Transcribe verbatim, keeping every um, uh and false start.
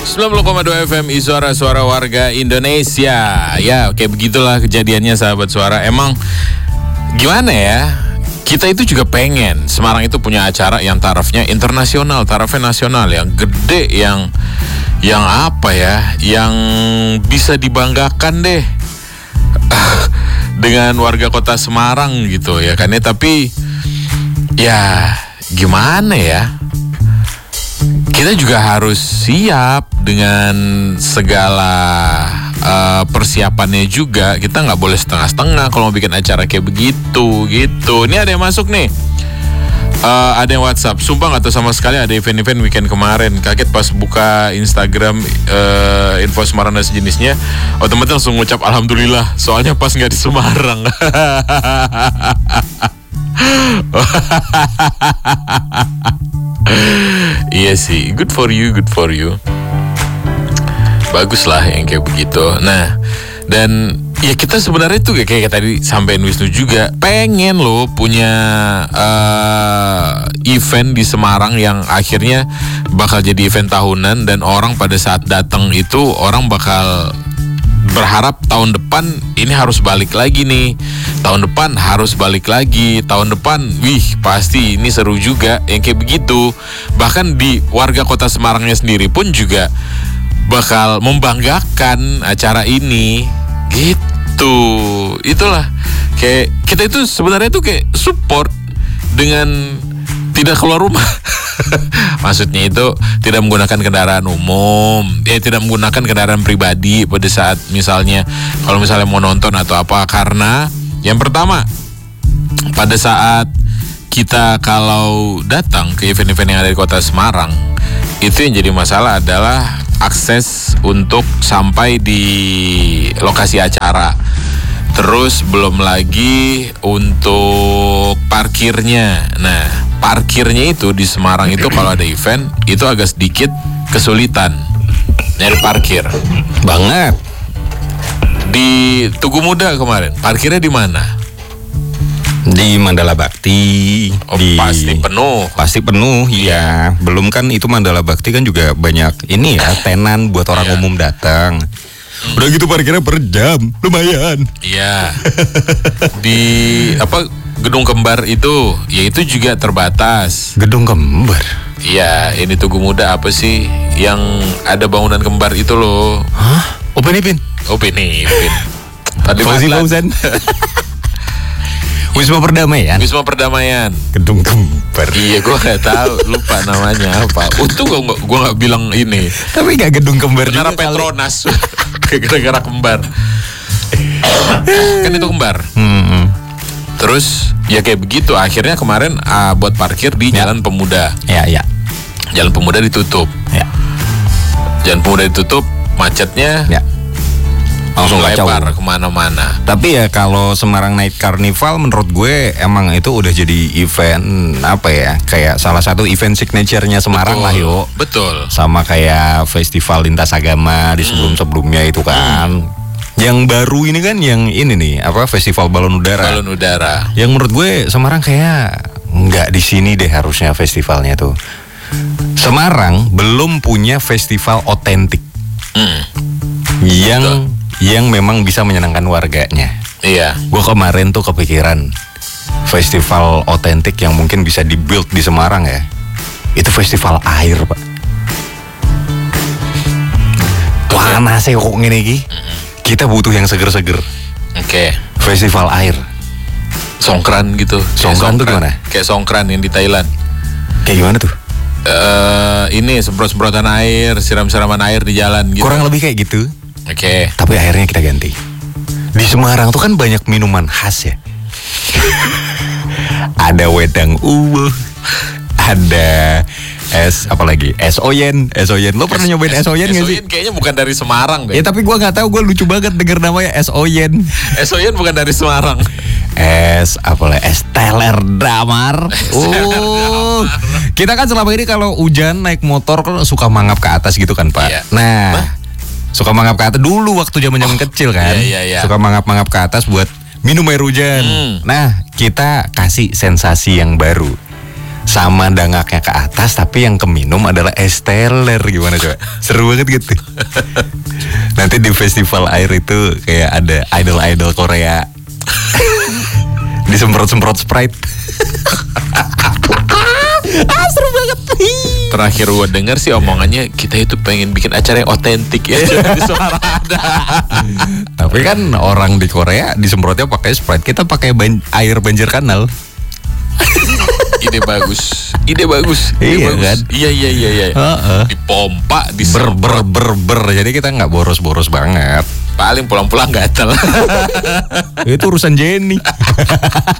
sembilan puluh koma dua F M Suara Suara Warga Indonesia. Ya, kayak begitulah kejadiannya sahabat suara. Emang gimana ya? Kita itu juga pengen Semarang itu punya acara yang tarafnya internasional, tarafnya nasional, yang gede, yang yang apa ya, yang bisa dibanggakan deh dengan warga kota Semarang gitu ya kan ya. Tapi ya gimana ya, kita juga harus siap dengan segala uh, persiapannya juga. Kita nggak boleh setengah-setengah kalau mau bikin acara kayak begitu gitu. Ini ada yang masuk nih, uh, ada yang WhatsApp. Sumpah nggak tahu sama sekali ada event-event weekend kemarin. Kaget pas buka Instagram uh, info Semarang dan sejenisnya, otomatis langsung ngucap alhamdulillah. Soalnya pas nggak di Semarang. Iya sih, good for you, good for you. Bagus lah yang kayak begitu. Nah, dan ya kita sebenarnya tuh kayak, kayak tadi sampein Wisnu juga, pengen loh punya uh, event di Semarang yang akhirnya bakal jadi event tahunan, dan orang pada saat datang itu orang bakal berharap tahun depan ini harus balik lagi nih, tahun depan harus balik lagi, tahun depan wih pasti ini seru juga yang kayak begitu. Bahkan di warga kota Semarangnya sendiri pun juga bakal membanggakan acara ini gitu. Itulah kayak kita itu sebenarnya tuh kayak support dengan tidak keluar rumah. Maksudnya itu tidak menggunakan kendaraan umum, eh tidak menggunakan kendaraan pribadi pada saat misalnya kalau misalnya mau nonton atau apa. Karena yang pertama, pada saat kita kalau datang ke event-event yang ada di kota Semarang, itu yang jadi masalah adalah akses untuk sampai di lokasi acara. Terus belum lagi untuk parkirnya. Nah, parkirnya itu di Semarang itu kalau ada event itu agak sedikit kesulitan nyari parkir. Banget. Di Tugu Muda kemarin, parkirnya di mana? Di Mandala Bakti. Oh, di, pasti penuh. Pasti penuh, iya. Belum kan itu Mandala Bakti kan juga banyak ini ya, tenan buat orang yeah. umum datang. Udah gitu parkirnya per jam, lumayan. Iya. Di apa Gedung Kembar itu, ya itu juga terbatas. Gedung Kembar? Iya, ini Tugu Muda apa sih yang ada bangunan kembar itu loh? Hah? Upin Ipin? Upin Ipin. Tadi Fauzi Fauzan. Wisma Perdamaian. Wisma Perdamaian. Gedung Kembar. Iya, gue nggak tahu, lupa namanya apa. Untung gue nggak gue nggak bilang ini. Tapi nggak Gedung Kembar juga. Karena Petronas. Gara-gara kembar. Kan itu kembar. Hmm. Terus ya kayak begitu. Akhirnya kemarin uh, buat parkir di ya. Jalan Pemuda. Ya ya. Jalan Pemuda ditutup. Ya. Jalan Pemuda ditutup, macetnya. Ya. Langsung lebar kemana-mana. Tapi ya kalau Semarang Night Carnival menurut gue emang itu udah jadi event apa ya, kayak salah satu event signature-nya Semarang. Betul, lah yuk. Betul. Sama kayak festival lintas agama di sebelum-sebelumnya itu kan. Hmm. Yang baru ini kan yang ini nih apa, festival balon udara. Balon udara. Yang menurut gue Semarang kayak nggak di sini deh harusnya festivalnya tuh. Semarang belum punya festival otentik. Hmm. Yang Betul. Yang memang bisa menyenangkan warganya. Iya. Gue kemarin tuh kepikiran festival otentik yang mungkin bisa dibuild di Semarang ya. Itu festival air, Pak. Mana sih kok ngene iki? Kita butuh yang seger-seger. Oke. Okay. Festival air. Songkran gitu. Songkran, songkran tuh gimana? Kayak songkran yang di Thailand. Kayak gimana tuh? Uh, ini semprot-semprotan air, siram-siraman air di jalan gitu. Kurang lebih kayak gitu. Oke. Okay. Tapi akhirnya kita ganti. Di Semarang tuh kan banyak minuman khas ya. Ada wedang uwuh, ada es apa lagi? Es oyen, es oyen. Lo pernah es, nyobain es, es oyen nggak sih? Es oyen kayaknya bukan dari Semarang deh. Ya tapi gue nggak tahu, gue lucu banget denger namanya es oyen. Es oyen bukan dari Semarang. Es apa lagi? Es teler damar. Oh, kita kan selama ini kalau hujan naik motor kan suka mangap ke atas gitu kan Pak. Iya. Nah. Bah? Suka mangap ke atas dulu waktu zaman-zaman oh, kecil kan. Iya, iya, iya. Suka mangap-mangap ke atas buat minum air hujan. Hmm. Nah, kita kasih sensasi yang baru. sama dangaknya ke atas, tapi yang keminum adalah es teler. Gimana coba? Seru banget gitu. Nanti di festival air itu kayak ada idol-idol Korea disemprot-semprot Sprite. Ah, seru banget. Terakhir gue denger sih omongannya kita itu pengen bikin acara yang otentik ya. Di suara ada. Tapi kan orang di Korea disemprotnya pakai Sprite, kita pakai ban- air banjir kanal. Ide bagus, ide bagus, ide Iya, bagus. kan? Iya iya iya iya. Heeh. Dipompa, Ber disemprot. ber ber ber. Jadi kita nggak boros-boros banget. Paling pulang-pulang gatel. Itu urusan Jenny.